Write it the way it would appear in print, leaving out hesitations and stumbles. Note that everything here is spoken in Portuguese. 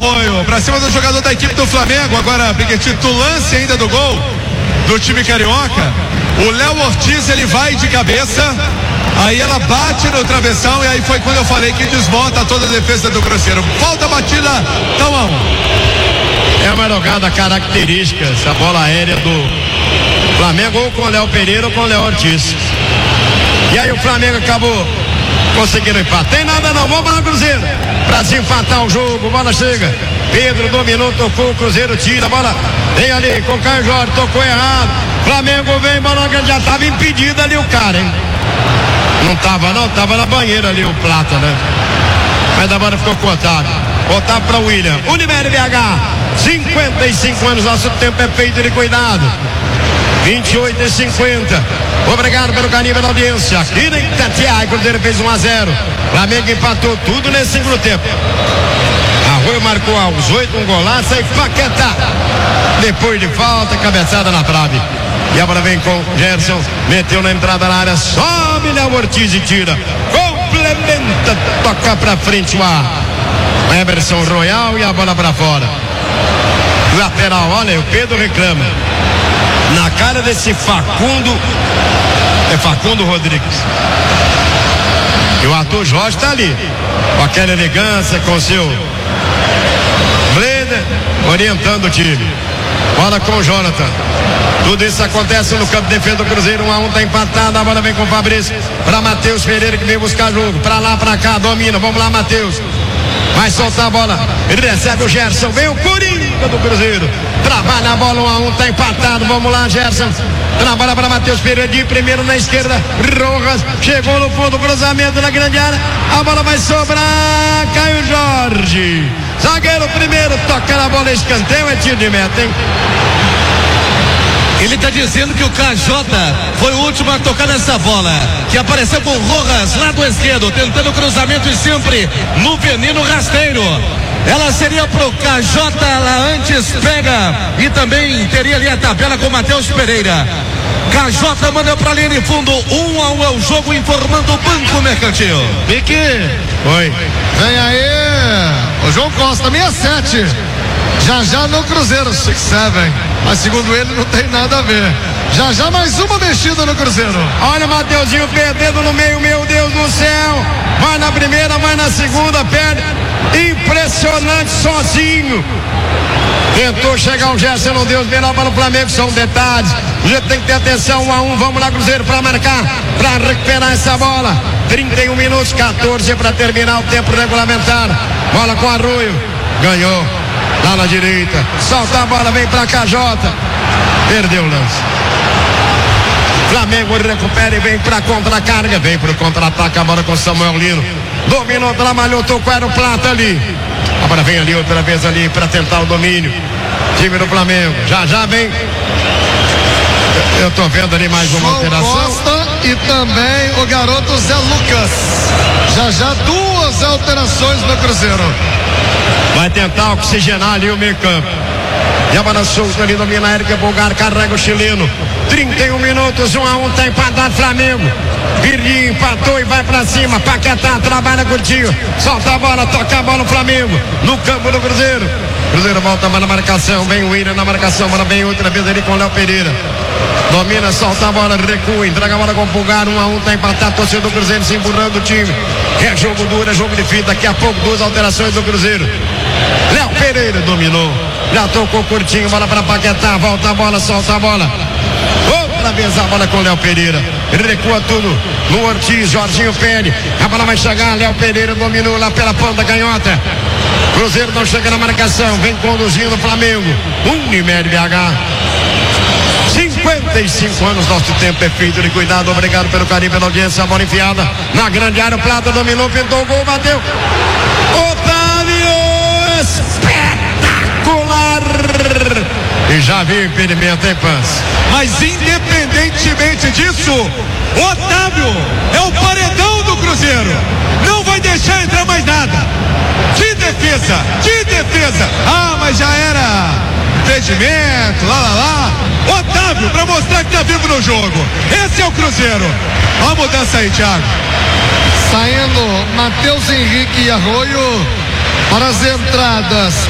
Arroio, pra cima do jogador da equipe do Flamengo. Agora, Briguetito, lance ainda do gol do time carioca. O Léo Ortiz, ele vai de cabeça, aí ela bate no travessão, e aí foi quando eu falei que desmonta toda a defesa do Cruzeiro. Falta a batida, então a 1. É uma jogada característica, essa bola aérea do Flamengo, ou com o Léo Pereira ou com o Léo Ortiz. E aí o Flamengo acabou conseguindo empate. Tem nada não, vamos lá, Cruzeiro, pra se empatar o jogo. Bola chega, Pedro dominou, tocou, o Cruzeiro tira a bola, vem ali com o Caio Jorge, tocou errado, Flamengo vem, bola que já tava impedido ali o cara, hein? Não tava não, tava na banheira ali o Plata, né? Mas a bola ficou cortada. Voltar para o William. Unimed BH, 55 anos, nosso tempo é feito de cuidado. 28:50. Obrigado pelo carinho, pela audiência. Aqui na Itatiaia, Cruzeiro fez 1-0. Flamengo empatou tudo nesse segundo tempo. Arroio marcou aos 8 um golaço e Paquetá. Depois de falta, cabeçada na trave. E a bola vem com Gerson, meteu na entrada da área, sobe Léo Ortiz e tira. Complementa, toca pra frente o Emerson Royal e a bola pra fora. Lateral, olha, o Pedro reclama. Na cara desse Facundo, é Facundo Rodrigues. E o Arthur Jorge tá ali, com aquela elegância, com o seu Bleder, orientando o time. Bola com o Jonathan. Tudo isso acontece no campo de defesa do Cruzeiro. 1-1, tá empatado. A bola vem com o Fabrício para Matheus Pereira, que vem buscar jogo. Pra lá, pra cá, domina. Vamos lá, Matheus. Vai soltar a bola. Ele recebe o Gerson. Vem o Coringa do Cruzeiro. Trabalha a bola, 1-1, tá empatado. Vamos lá, Gerson. Trabalha para Matheus Pereira de primeiro na esquerda. Rojas chegou no fundo, cruzamento na grande área. A bola vai sobrar. Caio Jorge. Zagueiro primeiro, toca na bola, escanteio, é tiro de meta, hein? Ele está dizendo que o KJ foi o último a tocar nessa bola, que apareceu com o Rojas, lado esquerdo, tentando o cruzamento e sempre no veneno rasteiro. Ela seria pro KJ, lá antes pega e também teria ali a tabela com o Matheus Pereira. KJ manda pra linha de fundo, 1-1 é o jogo, informando o Banco Mercantil. Vicky, Oi. vem aí, o João Costa, 67. Já no Cruzeiro, 6-7. Mas segundo ele não tem nada a ver. Já mais uma mexida no Cruzeiro. Olha o Mateuzinho perdendo no meio, meu Deus do céu. Vai na primeira, vai na segunda, perde. Impressionante, sozinho. Tentou chegar o Gerson, não deu, vem lá para o Flamengo, são detalhes. O jeito tem que ter atenção, 1-1, vamos lá, Cruzeiro, para marcar, para recuperar essa bola. 31 minutos, 14 para terminar o tempo regulamentar. Bola com Arroio, ganhou, lá na direita, solta a bola, vem para KJ, perdeu o lance. Flamengo recupera e vem para contra-carga, vem para o contra-ataque, a bola com Samuel Lino. Dominou, trabalhou, tocou, era o Plata ali. Agora vem ali outra vez ali para tentar o domínio. Time do Flamengo. Já vem. Eu tô vendo ali mais uma alteração. Costa e também o garoto Zé Lucas. Já duas alterações no Cruzeiro. Vai tentar oxigenar ali o meio campo. E a bola solta ali, domina a Érica Bulgar, carrega o chileno. 31 minutos, 1-1, tá empatado Flamengo. Virgínia empatou e vai pra cima. Paquetá trabalha curtinho. Solta a bola, toca a bola no Flamengo. No campo do Cruzeiro. Cruzeiro volta na marcação. Vem o William na marcação. Bola vem outra vez ali com o Léo Pereira. Domina, solta a bola, recua, entrega a bola com o Pulgar. 1-1, tá empatado. Torcedor do Cruzeiro se empurrando o time. É jogo duro, é jogo de fim. Daqui a pouco, duas alterações do Cruzeiro. Léo Pereira dominou. Já tocou curtinho, bola para Paquetá. Volta a bola, solta a bola. Outra vez a bola com o Léo Pereira. Ele recua tudo no Ortiz, Jorginho pede. A bola vai chegar, Léo Pereira dominou lá pela ponta canhota. Cruzeiro não chega na marcação, vem conduzindo o Flamengo. Unimed BH. 55 anos, nosso tempo é feito de cuidado. Obrigado pelo carinho, pela audiência. A bola enfiada na grande área. O Plata dominou, pintou o gol, bateu. Otávio, espetacular. E já viu o impedimento, hein, Pans? Mas independentemente disso, Otávio é o paredão do Cruzeiro. Não vai deixar entrar mais nada. De defesa, de defesa. Ah, mas já era impedimento, lá. Otávio, pra mostrar que tá vivo no jogo. Esse é o Cruzeiro. Olha a mudança aí, Thiago. Saindo Matheus Henrique e Arroio para as entradas.